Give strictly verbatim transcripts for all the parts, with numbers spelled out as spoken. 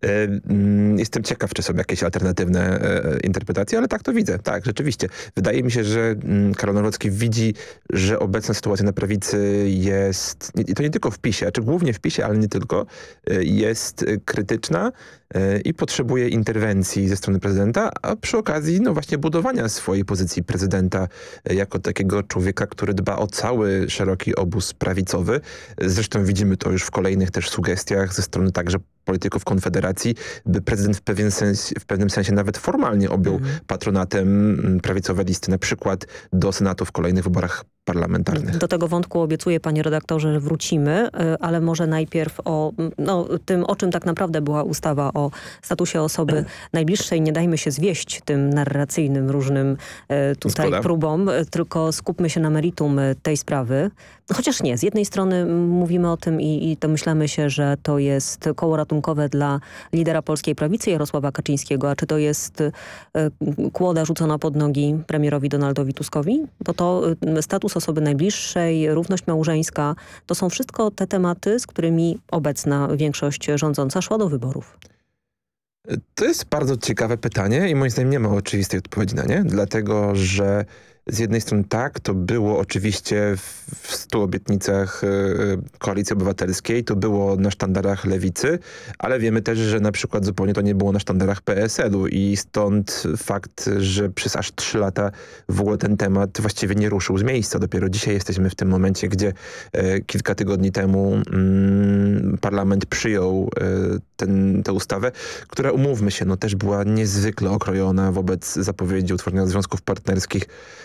Jestem ciekaw, czy są jakieś alternatywne interpretacje, ale tak to widzę. Tak, rzeczywiście. Wydaje mi się, że Karol Nawrocki widzi, że obecna sytuacja na prawicy jest, i to nie tylko w PiSie, czy głównie w PiSie, ale nie tylko, jest krytyczna i potrzebuje interwencji ze strony prezydenta, a przy okazji no właśnie budowania swojej pozycji prezydenta jako takiego człowieka, który dba o cały szeroki obóz prawicowy. Zresztą widzimy to już w kolejnych też sugestiach ze strony także polityków Konfederacji, by prezydent w, pewien sens, w pewnym sensie nawet formalnie objął mhm. patronatem prawicowe listy, na przykład do Senatu w kolejnych wyborach parlamentarnych. Do tego wątku obiecuję, panie redaktorze, że wrócimy, ale może najpierw o no, tym, o czym tak naprawdę była ustawa o statusie osoby najbliższej. Nie dajmy się zwieść tym narracyjnym różnym tutaj Zgoda. próbom, tylko skupmy się na meritum tej sprawy. Chociaż nie, z jednej strony mówimy o tym i, i domyślamy się, że to jest koło ratunkowe dla lidera polskiej prawicy Jarosława Kaczyńskiego, a czy to jest y, kłoda rzucona pod nogi premierowi Donaldowi Tuskowi? Bo to y, status osoby najbliższej, równość małżeńska, to są wszystko te tematy, z którymi obecna większość rządząca szła do wyborów. To jest bardzo ciekawe pytanie i moim zdaniem nie ma oczywistej odpowiedzi na nie, dlatego że z jednej strony tak, to było oczywiście w stu obietnicach Koalicji Obywatelskiej, to było na sztandarach Lewicy, ale wiemy też, że na przykład zupełnie to nie było na sztandarach P S L u i stąd fakt, że przez aż trzy lata w ogóle ten temat właściwie nie ruszył z miejsca. Dopiero dzisiaj jesteśmy w tym momencie, gdzie e, kilka tygodni temu mm, parlament przyjął e, ten, tę ustawę, która, umówmy się, no też była niezwykle okrojona wobec zapowiedzi utworzenia związków partnerskich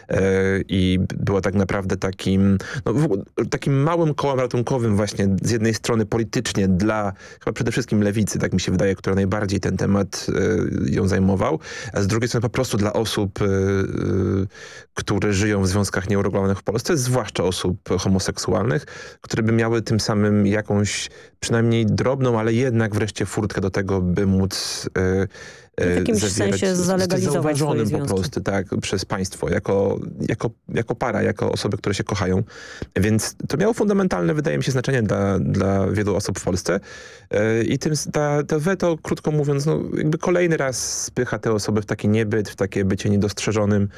i była tak naprawdę takim, no, takim małym kołem ratunkowym właśnie z jednej strony politycznie dla chyba przede wszystkim lewicy, tak mi się wydaje, która najbardziej ten temat y, ją zajmował, a z drugiej strony po prostu dla osób, y, y, które żyją w związkach nieuregulowanych w Polsce, zwłaszcza osób homoseksualnych, które by miały tym samym jakąś przynajmniej drobną, ale jednak wreszcie furtkę do tego, by móc y, w jakimś sensie zalegalizować swoje związki. Po prostu, tak, przez państwo, jako, jako, jako para, jako osoby, które się kochają. Więc to miało fundamentalne, wydaje mi się, znaczenie dla, dla wielu osób w Polsce. I tym ta, to weto, krótko mówiąc, no, jakby kolejny raz spycha te osoby w taki niebyt, w takie bycie niedostrzeżonym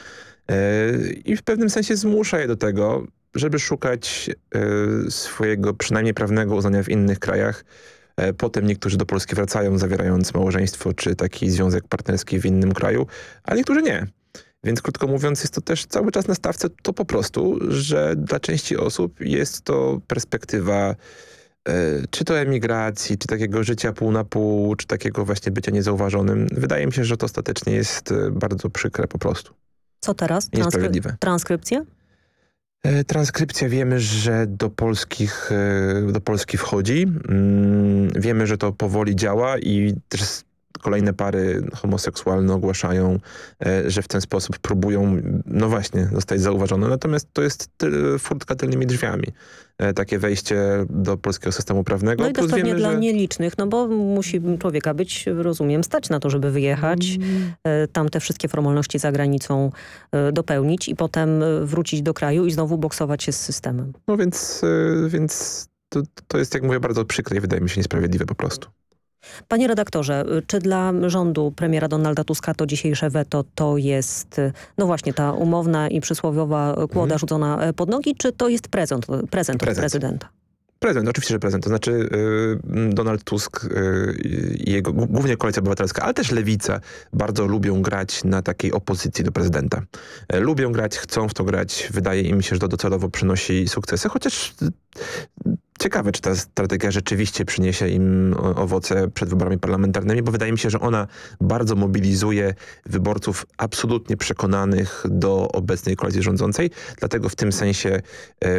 i w pewnym sensie zmusza je do tego, żeby szukać swojego przynajmniej prawnego uznania w innych krajach. Potem niektórzy do Polski wracają, zawierając małżeństwo czy taki związek partnerski w innym kraju, a niektórzy nie. Więc krótko mówiąc, jest to też cały czas na stawce to po prostu, że dla części osób jest to perspektywa czy to emigracji, czy takiego życia pół na pół, czy takiego właśnie bycia niezauważonym. Wydaje mi się, że to ostatecznie jest bardzo przykre po prostu. Co teraz? Niesprawiedliwe. Transkrypcja? Transkrypcja wiemy, że do, polskich, do Polski wchodzi. Wiemy, że to powoli działa i też kolejne pary homoseksualne ogłaszają, że w ten sposób próbują, no właśnie, zostać zauważone. Natomiast to jest ty, furtka tylnymi drzwiami. Takie wejście do polskiego systemu prawnego. No i to pewnie wiemy, dla że... nielicznych, no bo musi człowieka być, rozumiem, stać na to, żeby wyjechać, mm. tam te wszystkie formalności za granicą dopełnić i potem wrócić do kraju i znowu boksować się z systemem. No więc, więc to, to jest, jak mówię, bardzo przykre i wydaje mi się niesprawiedliwe po prostu. Panie redaktorze, czy dla rządu premiera Donalda Tuska to dzisiejsze weto to jest, no właśnie, ta umowna i przysłowiowa kłoda mhm. rzucona pod nogi, czy to jest prezent, prezent, prezent. od prezydenta? Prezent, oczywiście, że prezent. To znaczy yy, Donald Tusk yy, i jego, głównie Koalicja Obywatelska, ale też Lewica bardzo lubią grać na takiej opozycji do prezydenta. Yy, lubią grać, chcą w to grać. Wydaje im się, że to docelowo przynosi sukcesy, chociaż yy, ciekawe, czy ta strategia rzeczywiście przyniesie im owoce przed wyborami parlamentarnymi, bo wydaje mi się, że ona bardzo mobilizuje wyborców absolutnie przekonanych do obecnej koalicji rządzącej. Dlatego w tym sensie e,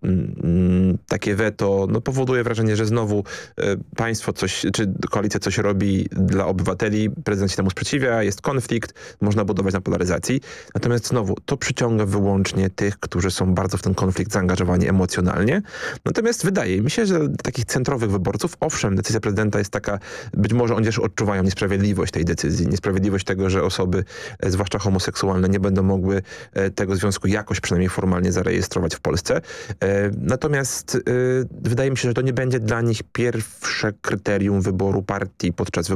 m, takie weto no, powoduje wrażenie, że znowu e, państwo coś, czy koalicja coś robi dla obywateli, prezydent się temu sprzeciwia, jest konflikt, można budować na polaryzacji. Natomiast znowu to przyciąga wyłącznie tych, którzy są bardzo w ten konflikt zaangażowani emocjonalnie. Natomiast wydaje mi się, że dla takich centrowych wyborców, owszem, decyzja prezydenta jest taka, być może oni też odczuwają niesprawiedliwość tej decyzji, niesprawiedliwość tego, że osoby, e, zwłaszcza homoseksualne, nie będą mogły e, tego związku jakoś przynajmniej formalnie zarejestrować w Polsce. E, natomiast e, wydaje mi się, że to nie będzie dla nich pierwsze kryterium wyboru partii podczas wyborów